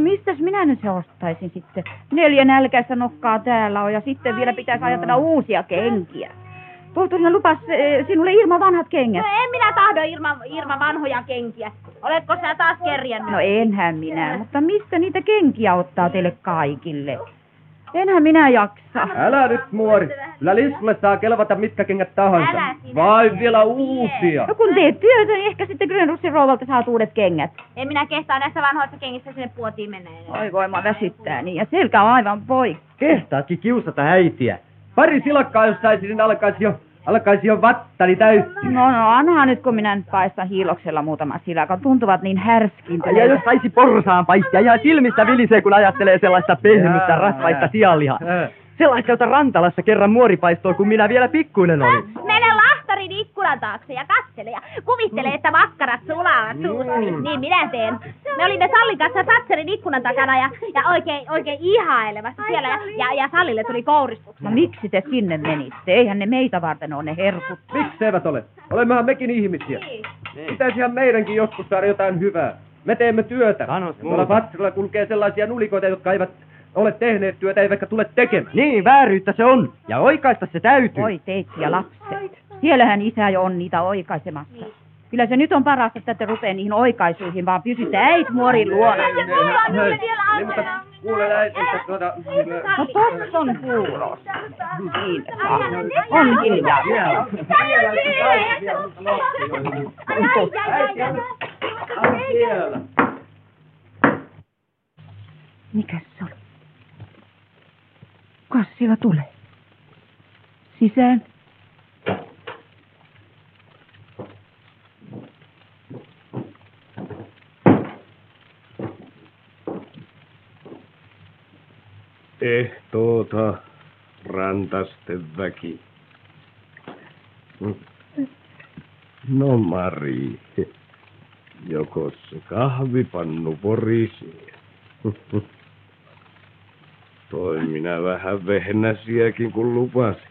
mistäs minä nyt se ostaisin sitten? 4 nälkäistä nokkaa täällä on ja sitten vielä pitäisi ajatella uusia kenkiä. Pohtoinen lupas sinulle Irma vanhat kengät. No en minä tahdo Irma vanhoja kenkiä. Oletko sä taas kerjännyt? No enhän minä, mutta mistä niitä kenkiä ottaa teille kaikille? Enhän minä jaksa. Älä nyt, muori. Kyllä Lissulle saa kelvata mitkä kengät tahansa. Vai vielä uusia. No kun teet työtä, niin ehkä sitten Grönrossin rouvalta saat uudet kengät. En minä kehtaa näissä vanhoissa kengissä sinne puotiin mennä enää. Oi voima väsyttää niin, ja selkä on aivan poikki. Kehtaatkin kiusata äitiä. Pari silakkaa, jos saisi, niin alkaisi jo vattani täyttyä. No anha nyt, kun minä nyt paistan hiiloksella muutaman silakan. Tuntuvat niin härskintyneitä. Ja jos saisi porsaan paistia, ihan silmistä vilisee, kun ajattelee sellaista pehmyttä, rasvaista sianlihaa. Sellaista, jota Rantalassa kerran muori paistoi, kun minä vielä pikkuinen olin. Mene lahtarin ikkunan taakse ja katsele ja kuvittele, että makkarat sulavat suussa. Niin minä teen. Me olimme Sallin kanssa Satserin ikkunan takana ja oikein ihailemassa siellä ja Sallille tuli kouristuksia. No miksi te sinne menitte? Eihän ne meitä varten ole ne herkut. Miksi eivät ole? Olemmehan mekin ihmisiä. Pitäisihän meidänkin joskus saada jotain hyvää. Me teemme työtä. Tuolla Fatsilla kulkee sellaisia nulikoita, jotka eivät ole tehneet työtä, eivätkä tule tekemään. Niin, vääryyttä se on. Ja oikaista se täytyy. Oi teitsi ja lapset. Siellähän isä jo on niitä oikaisemassa. Kyllä se nyt on parasta, että te rupee niihin oikaisuihin, vaan pysytte äit muorin luona. Kuule äiti, että No tossa on puuros. Siinä saa. On hiljaa. Mikäs se oli? Kukas siellä tulee? Sisään. Ehtoota rantasten väki. No Mari, joko se kahvipannu porisee? Toi minä vähän vehnäsiäkin kun lupasin.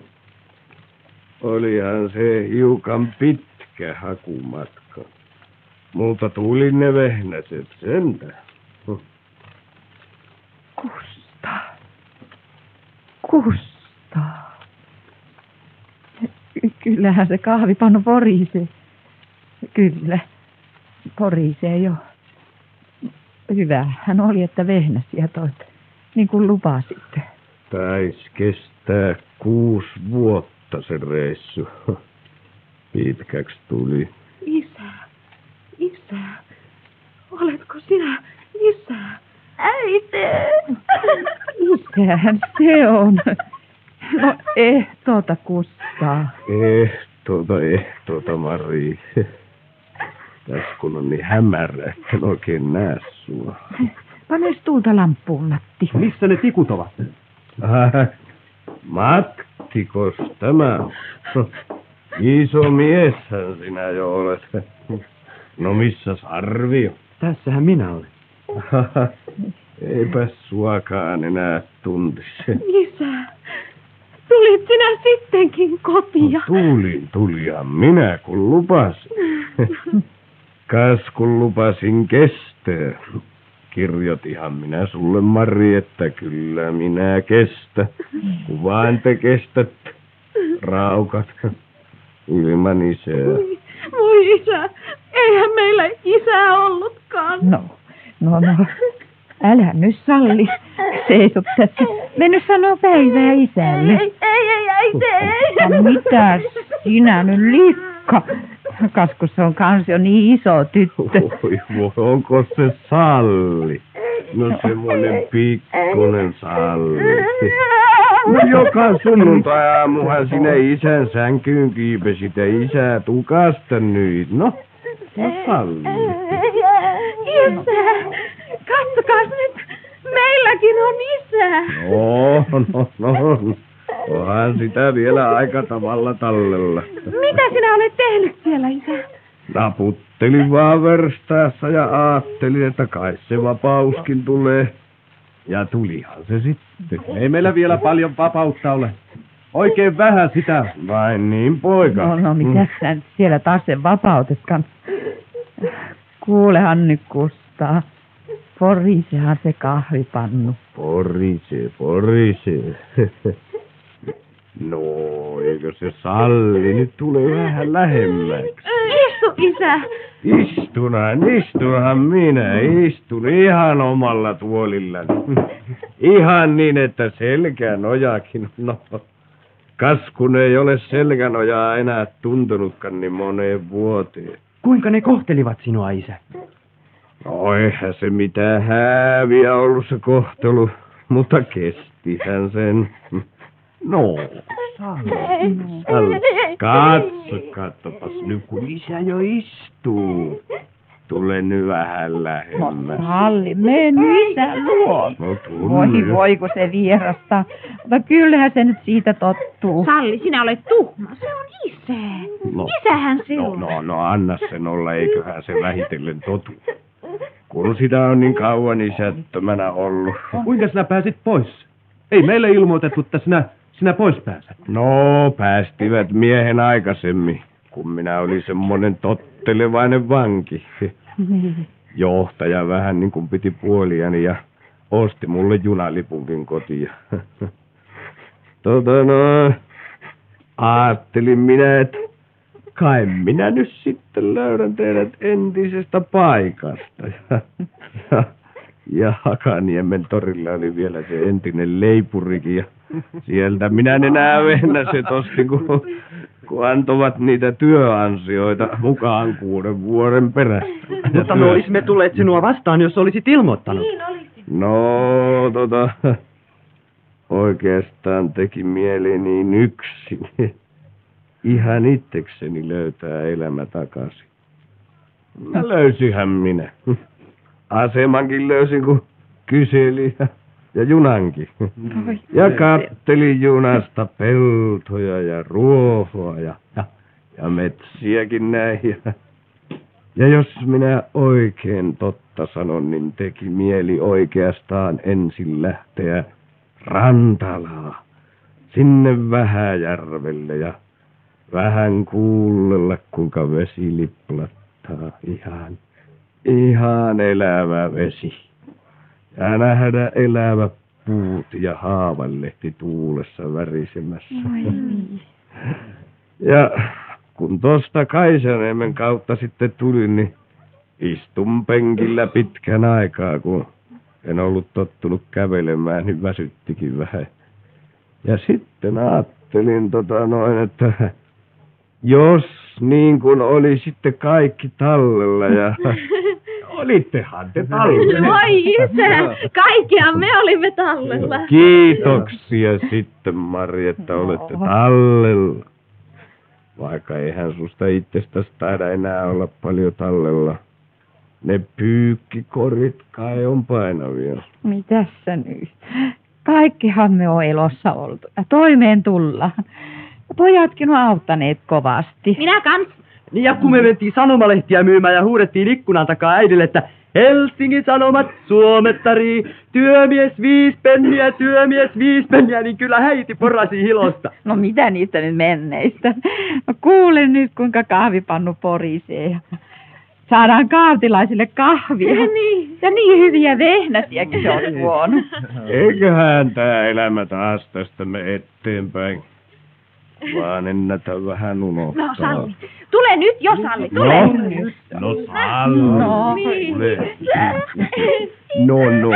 Olihan se hiukan pitkä hakumatka, mutta tuli ne vehnäset sentään. Kustaa. Kyllähän se kahvipannu porisee. Kyllä, porisee jo. Hyvähän oli, että vehnäsiä toit, niin kuin lupasitte. Taisi kestää 6 vuotta se reissu. Pitkäksi tuli. Isä, oletko sinä isä? Äiti! Isähän se on. No ehtoota Kustaa. Ehtoota Mari. Tässä kun on niin hämärä, että en oikein näe sua. Pane tulta lamppuun, Matti. missä ne tikut ovat? Mattikos tämä on? Iso mieshän sinä jo olet. No missäs Arvio? Tässähän minä olen. Eipä suakaan enää tuntisi. Isä, tulit sinä sittenkin kotia. Tulihan minä kun lupasin. Kas kun lupasin kestää. Kirjoitihan minä sulle Mari, että kyllä minä kestä. Kun vaan te kestät raukat ilman isää. Voi isä, eihän meillä isää ollutkaan. No, älä nyt Salli. Seisot tässä. Mene sanoo päivää isälle. Ei. No mitä sinä nyt likka? Kaskus on kans jo niin iso tyttö. Oi, onko se Salli? No semmoinen pikkunen Salli. No joka sunnuntai-aamuhan sinä isän sänkyyn kiipesit ja isä tukasta nyt. No, Salli. Isä, katsokaa nyt, meilläkin on isä. No. Onhan sitä vielä aika tavalla tallella. Mitä sinä olet tehnyt siellä, isä? Naputtelin vaan verstaassa ja ajattelin, että kai se vapauskin tulee. Ja tulihan se sitten. Ei meillä vielä paljon vapautta ole. Oikein vähän sitä. Vain niin, poika. No mitäs sä nyt siellä taas sen vapautetkaan? Kuulehan nyt Kustaa. Porisehan se kahvipannu. Porise. No, eikö se Salli nyt tule vähän lähemmäksi? Istu, isä. Istunhan minä. Istun ihan omalla tuolillani. Ihan niin, että selkänojakin. No, kas kun ei ole selkänojaa enää tuntunutkaan niin moneen vuoteen. Kuinka ne kohtelivat sinua, isä? No, eihän se mitään hääviä ollut se kohtelu, mutta kestihän sen. No, Salli. Katsopas nyt, kun isä jo istuu. Tule nyt vähän lähemmäs. Salli, mene nyt isän luo. No, tule. Voi, kun se vierastaa. Mutta kyllähän se nyt siitä tottuu. Salli, sinä olet tuhma. Se on isä. No. Isähän se on. No, anna sen olla, eiköhän se vähitellen totu. Kun sitä on niin kauan isättömänä ollut. Kuinka sinä pääsit pois? Ei meille ilmoitettu, että sinä pois pääset. No, päästivät miehen aikaisemmin, kun minä olin semmoinen tottelevainen vanki. Johtaja vähän niin kuin piti puoliani ja osti mulle junalipunkin kotiin. Ajattelin minä, että kai minä nyt sitten löydän teidät entisestä paikasta. Ja Hakaniemen torilla oli vielä se entinen leipurikin ja sieltä minä nenää vehnäset ostin, kun antoivat niitä työansioita mukaan 6 vuoden perästä. Mutta me olisimme tulleet sinua vastaan, jos olisit ilmoittanut. Niin olisi. No, oikeastaan teki mieli niin yksin. Ihan itsekseni löytää elämä takaisin. Ja löysinhän minä. Asemankin löysin, kun kyselin ja junankin. Ja kattelin junasta peltoja ja ruohoa ja metsiäkin näin. Ja jos minä oikein totta sanon, niin teki mieli oikeastaan ensin lähteä Rantalaan, sinne Vähäjärvelle ja vähän kuullella, kuinka vesi liplattaa ihan elävä vesi. Ja nähdä elävä puut ja haavanlehti tuulessa värisemässä. Ja kun tosta Kaisaniemen kautta sitten tulin, niin istun penkillä pitkän aikaa, kun en ollut tottunut kävelemään, niin väsyttikin vähän. Ja sitten ajattelin että jos niin kuin oli sitten kaikki tallella ja olittehan te tallella. Voi isä, kaikkihan me olimme tallella. Kiitoksia sitten, Mari, että olette tallella. Vaikka eihän susta itsestäsi taida enää olla paljon tallella. Ne pyykkikorit kai on painavia. Mitäs sä nyt? Kaikkihan me on elossa oltu ja toimeen tullaan. Pojatkin on auttaneet kovasti. Minä kans. Niin ja kun me mentiin sanomalehtiä myymään ja huudettiin ikkunan takaa äidille, että Helsingin Sanomat suomettarii, työmies 5 penniä, työmies 5 penniä, niin kyllä häiti porasi hilosta. No mitä niistä nyt menneistä? No kuule nyt, kuinka kahvipannu porisee. Saadaan kaartilaisille kahvia. Niin. Ja niin hyviä vehnäsiäkin se on tuonut. Eiköhän tää elämä taas tästä me eteenpäin. Vaan ennätä vähän unohtaa. No Salli, tule nyt jo Salli, tule nyt. No Salli. No, niin. No.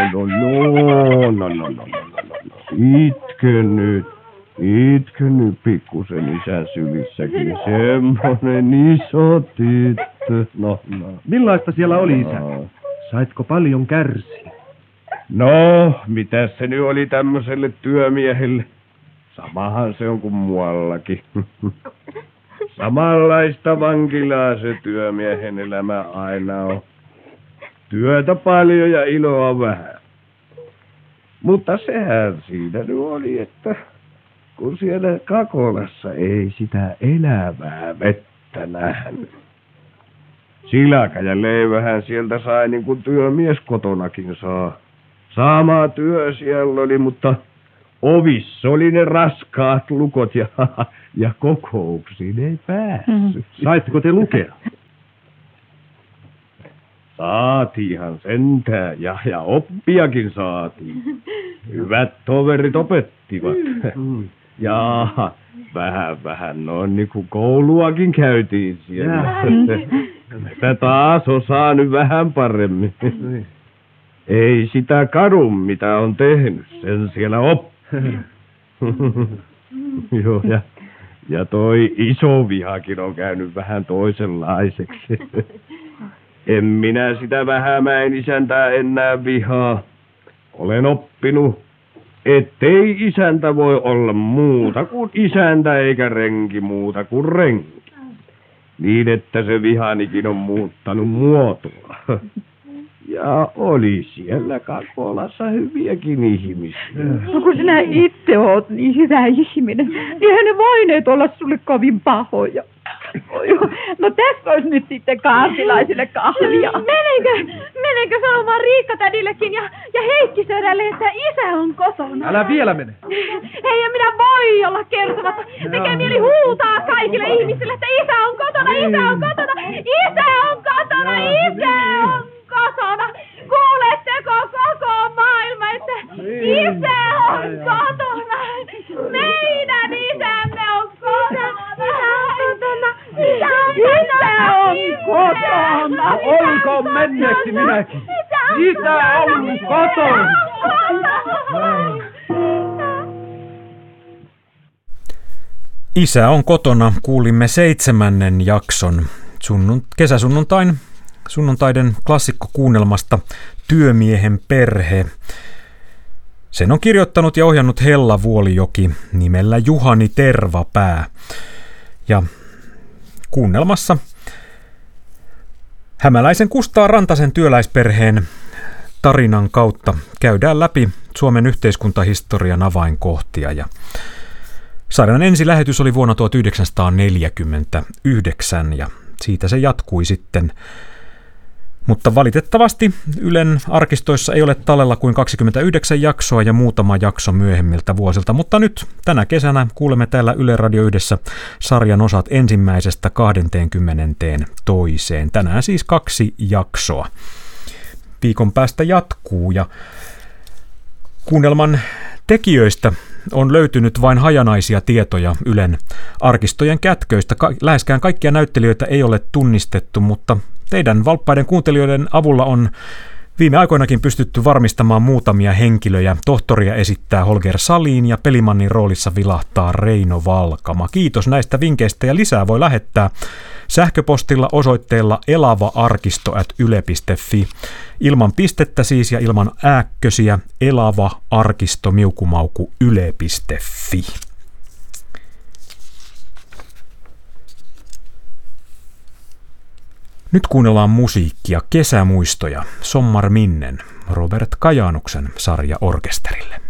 Itkö nyt pikkusen isän sylissäkin. Semmonen iso tyttö. No. Millaista siellä oli, isä? Saitko paljon kärsiä? No, mitäs se nyt oli tämmöiselle työmiehelle? Samahan se on kuin muuallakin. Samanlaista vankilaa se työmiehen elämä aina on. Työtä paljon ja iloa vähän. Mutta sehän siinä nyt oli, että kun siellä Kakolassa ei sitä elävää vettä nähnyt. Silaka ja leivähän sieltä sai niin kuin työmies kotonakin saa. Sama työ siellä oli, mutta ovissa oli ne raskaat lukot ja kokouksiin ei päässyt. Saitteko te lukea? Saatiinhan sentään ja oppiakin saatiin. Hyvät toverit opettivat. Ja vähän noin niin kuin kouluakin käytiin siellä. Että taas osaa nyt vähän paremmin. Ei sitä kadu, mitä on tehnyt, sen siellä oppii. Joo, ja toi iso vihakin on käynyt vähän toisenlaiseksi. En minä sitä Vähämäen isäntää enää vihaa. Olen oppinut, ettei isäntä voi olla muuta kuin isäntä eikä renki muuta kuin renki. Niin, että se vihanikin on muuttanut muotoa. Ja oli siellä Kakolassa hyviäkin ihmisiä. No kun sinä itse oot niin hyvä ihminen, niin eihän ne voineet olla sulle kovin pahoja. No tässä olisi nyt sitten kaartilaisille kahvia. Menenkö sanomaan Riikka-tädillekin ja Heikki-sedälle, että isä on kotona? Älä vielä mene. Ei minä voi olla kertomatta. Tekee mieli huutaa kaikille ihmisille, että isä on kotona, isä on kotona, isä on kotona, isä on kotona. Kuuletteko koko maailma, että isä on kotona? Meidän isämme on kotona. Isä on kotona. Olkoon menneeksi minäkin. Isä on kotona. Isä on kotona. Kuulimme 7. jakson sunnuntaiden klassikkokuunnelmasta Työmiehen perhe. Sen on kirjoittanut ja ohjannut Hella Vuolijoki nimellä Juhani Tervapää. Ja kuunnelmassa hämäläisen Kustaa Rantasen työläisperheen tarinan kautta käydään läpi Suomen yhteiskuntahistorian avainkohtia. Ja sarjan ensilähetys oli vuonna 1949 ja siitä se jatkui sitten. Mutta valitettavasti Ylen arkistoissa ei ole tallella kuin 29 jaksoa ja muutama jakso myöhemmiltä vuosilta, mutta nyt tänä kesänä kuulemme täällä Yle Radio 1 sarjan osat 1.–22. Tänään siis 2 jaksoa. Viikon päästä jatkuu ja kuunnelman tekijöistä on löytynyt vain hajanaisia tietoja Ylen arkistojen kätköistä. Läheskään kaikkia näyttelijöitä ei ole tunnistettu, mutta teidän valppaiden kuuntelijoiden avulla on viime aikoinakin pystytty varmistamaan muutamia henkilöjä. Tohtoria esittää Holger Salin ja Pelimannin roolissa vilahtaa Reino Valkama. Kiitos näistä vinkkeistä ja lisää voi lähettää sähköpostilla osoitteella elavaarkisto@yle.fi. Ilman pistettä siis ja ilman ääkkösiä elavaarkisto@yle.fi. Nyt kuunnellaan musiikkia, kesämuistoja, Sommarminnen, Robert Kajanuksen sarjaorkesterille.